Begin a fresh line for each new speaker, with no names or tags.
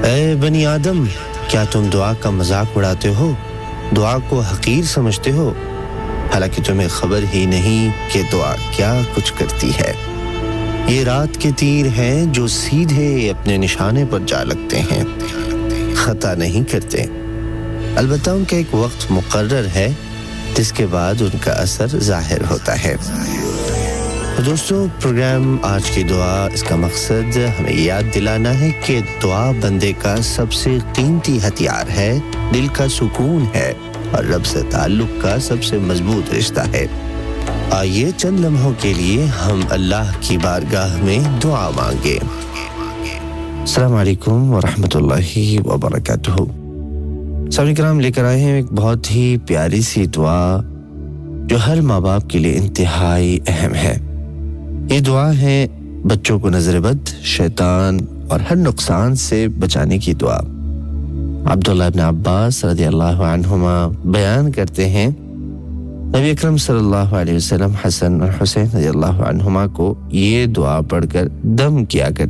اے بنی آدم، کیا تم دعا کا مذاق اڑاتے ہو؟ دعا کو حقیر سمجھتے ہو، حالانکہ تمہیں خبر ہی نہیں کہ دعا کیا کچھ کرتی ہے۔ یہ رات کے تیر ہیں جو سیدھے اپنے نشانے پر جا لگتے ہیں، خطا نہیں کرتے، البتہ ان کا ایک وقت مقرر ہے جس کے بعد ان کا اثر ظاہر ہوتا ہے۔ دوستو، پروگرام آج کی دعا، اس کا مقصد ہمیں یاد دلانا ہے کہ دعا بندے کا سب سے قیمتی ہتھیار ہے، دل کا سکون ہے اور رب سے تعلق کا سب سے مضبوط رشتہ ہے۔ آئیے چند لمحوں کے لیے ہم اللہ کی بارگاہ میں دعا مانگیں۔ السلام علیکم ورحمۃ اللہ وبرکاتہ۔ سامعین کرام، لے کر آئے ہیں ایک بہت ہی پیاری سی دعا جو ہر ماں باپ کے لیے انتہائی اہم ہے۔ یہ دعا ہے بچوں کو نظر بد، شیطان اور ہر نقصان سے بچانے کی دعا۔ عبداللہ ابن عباس رضی اللہ عنہما بیان کرتے ہیں، نبی اکرم صلی اللہ علیہ وسلم حسن اور حسین رضی اللہ عنہما کو یہ دعا پڑھ کر دم کیا کرتے